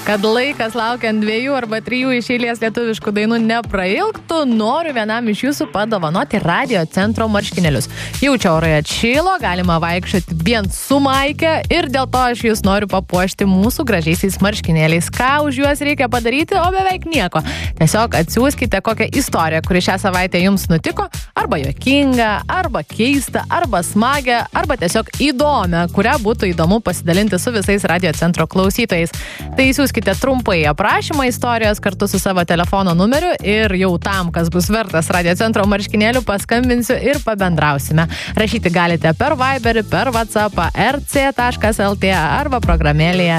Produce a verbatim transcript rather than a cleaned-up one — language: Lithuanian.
kad laikas laukiant dviejų arba trijų iš eilės lietuviškų dainų neprailgtų, noriu vienam iš jūsų padovanoti Radio Centro marškinėlius. Jaučia orai atšilo, galima vaikščioti vien su maike ir dėl to aš jūs noriu papuošti mūsų gražiaisiais marškinėliais. Ką už juos reikia padaryti, o beveik nieko. Tiesiog atsiųskite kokią istoriją, kuri šią savaitę jums nutiko, arba juokingą, arba keistą, arba smagę, arba tiesiog įdomią, kurią būtų įdomu pasidalinti su visais Radio Centro klausytojais. Tai siųskite trumpai aprašymą istorijos kartu su savo telefono numeriu ir jau tam, kas bus vertas Radio Centro marškinėlių, paskambinsiu ir pabendrausime. Rašyti galite per Viberį, per WhatsAppą, r c taškas l t arba programėlėje